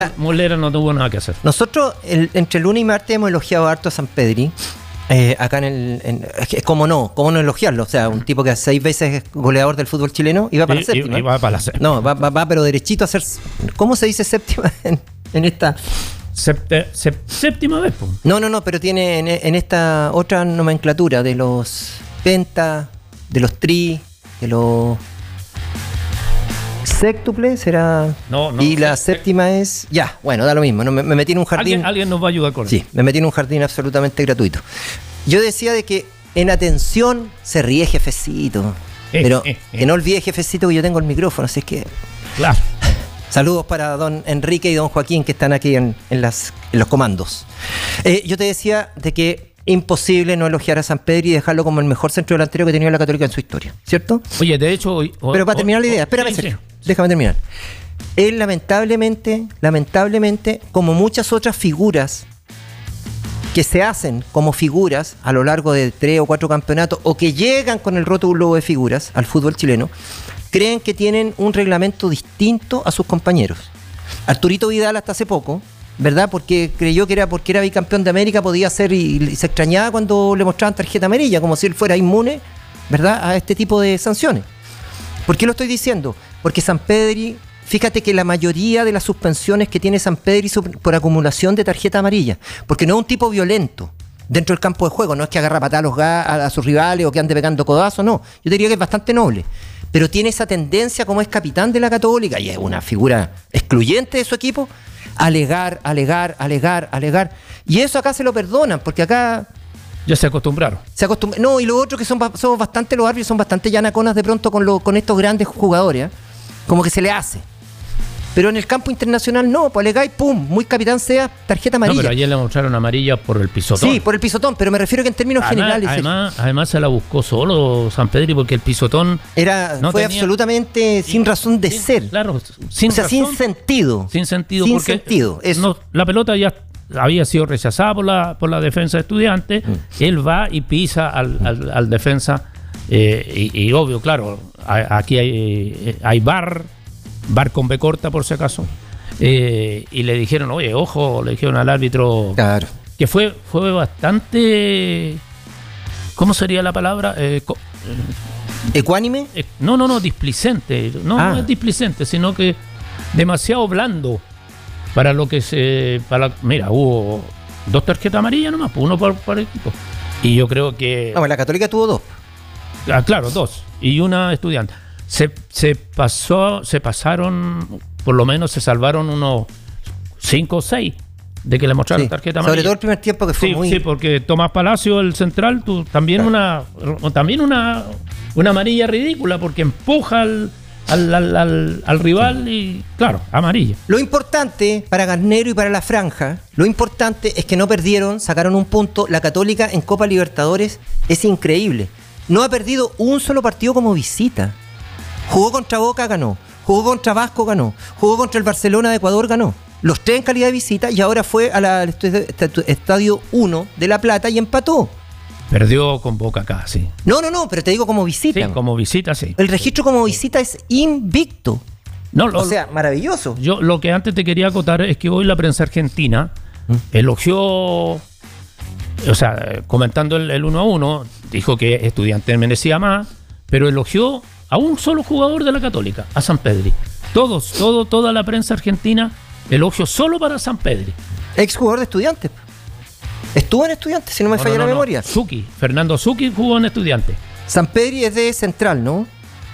Molera no tuvo nada que hacer. Nosotros entre lunes y martes hemos elogiado harto a Sampedri. Acá ¿cómo no elogiarlo? O sea, un tipo que 6 veces es goleador del fútbol chileno y va para la séptima. Y va para la séptima. No, va pero derechito a hacer. ¿Cómo se dice séptima en esta? Séptima vez, po. No, pero tiene en esta otra nomenclatura de los penta, de los tri, de los séptuple será. No, y la séptima es. Ya, bueno, da lo mismo. No, me metí en un jardín. ¿Alguien nos va a ayudar con eso? Sí, me metí en un jardín absolutamente gratuito. Yo decía de que en atención se ríe jefecito. Pero que no olvide jefecito que yo tengo el micrófono, así es que. Claro. Saludos para don Enrique y don Joaquín que están aquí en los comandos. Yo te decía de que imposible no elogiar a Sampedri y dejarlo como el mejor centro delantero que ha tenido la Católica en su historia, ¿cierto? Oye, de hecho... Pero para terminar la idea, espérame, Sergio, déjame terminar. Él lamentablemente, como muchas otras figuras que se hacen como figuras a lo largo de 3 o 4 campeonatos o que llegan con el rótulo de figuras al fútbol chileno, creen que tienen un reglamento distinto a sus compañeros. Arturito Vidal hasta hace poco, ¿verdad? Porque creyó que porque era bicampeón de América podía ser y se extrañaba cuando le mostraban tarjeta amarilla, como si él fuera inmune, ¿verdad?, a este tipo de sanciones. ¿Por qué lo estoy diciendo? Porque Sampedri, fíjate que la mayoría de las suspensiones que tiene Sampedri son por acumulación de tarjeta amarilla, porque no es un tipo violento dentro del campo de juego, no es que agarra patadas a sus rivales o que ande pegando codazos, no. Yo diría que es bastante noble. Pero tiene esa tendencia, como es capitán de la Católica y es una figura excluyente de su equipo, alegar. Y eso acá se lo perdonan, porque acá... Ya se acostumbraron. No, y lo otro que somos bastante, los árbitros son bastante llanaconas de pronto con estos grandes jugadores, ¿eh? Como que se le hace. Pero en el campo internacional no, pues alegáis, pum, muy capitán sea, tarjeta amarilla. No, pero ayer le mostraron amarilla por el pisotón. Sí, por el pisotón, pero me refiero que en términos generales... Además se la buscó solo Sampedri porque el pisotón... fue absolutamente sin razón de ser. Claro, sin sentido. Sin sentido. La pelota ya había sido rechazada por la defensa de Estudiantes. Él va y pisa al defensa. Y obvio, claro, aquí hay VAR con B corta por si acaso, y le dijeron, oye, ojo, le dijeron al árbitro, claro, que fue bastante, ¿cómo sería la palabra? ¿Ecuánime? No, displicente, no es displicente, sino que demasiado blando para lo que mira, hubo 2 tarjetas amarillas nomás, uno por equipo, y yo creo que... la Católica tuvo 2. Claro, 2, y una Estudiante. Se pasaron, por lo menos se salvaron unos 5 o 6 de que le mostraron tarjeta amarilla. Sobre todo el primer tiempo que fue muy... Sí, porque Tomás Palacio, el central, también una amarilla ridícula, porque empuja al rival y, claro, amarilla. Lo importante para Garnero y para la franja, lo importante es que no perdieron, sacaron un punto. La Católica en Copa Libertadores es increíble. No ha perdido un solo partido como visita. Jugó contra Boca, ganó. Jugó contra Vasco, ganó. Jugó contra el Barcelona de Ecuador, ganó. Los 3 en calidad de visita y ahora fue al Estadio 1 de La Plata y empató. Perdió con Boca acá, sí. No, pero te digo como visita. Sí, como visita, sí. El registro como visita es invicto. O sea, maravilloso. Yo lo que antes te quería acotar es que hoy la prensa argentina elogió, o sea, comentando el 1-1, dijo que Estudiantes merecía más, pero elogió a un solo jugador de la Católica, a Sampedri. Toda la prensa argentina elogio solo para Sampedri. Ex jugador de Estudiantes. Estuvo en Estudiantes, si no me falla la memoria. Fernando Zucchi jugó en Estudiantes. Sampedri es de Central, ¿no?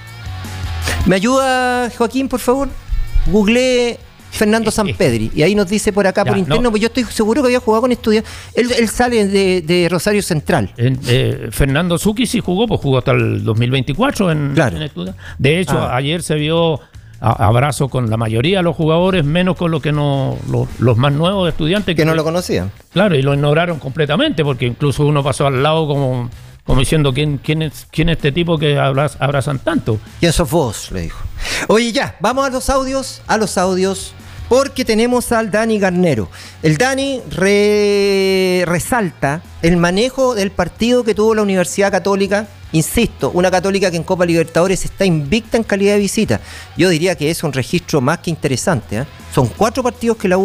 ¿Me ayuda, Joaquín, por favor? Googleé Fernando Sampedri y ahí nos dice por acá, por interno, pues yo estoy seguro que había jugado con Estudiantes. Él sale de Rosario Central. Fernando Zucchi sí jugó hasta el 2024 en Estudiantes. De hecho, ayer se vio abrazo con la mayoría de los jugadores, menos con los más nuevos de Estudiantes que no lo conocían. Claro, y lo ignoraron completamente, porque incluso uno pasó al lado como diciendo ¿quién es este tipo que abrazan tanto? ¿Quién sos vos? Le dijo. Oye, ya, vamos a los audios, porque tenemos al Dani Garnero. El Dani resalta el manejo del partido que tuvo la Universidad Católica. Insisto, una Católica que en Copa Libertadores está invicta en calidad de visita. Yo diría que es un registro más que interesante, ¿eh? Son 4 partidos que la U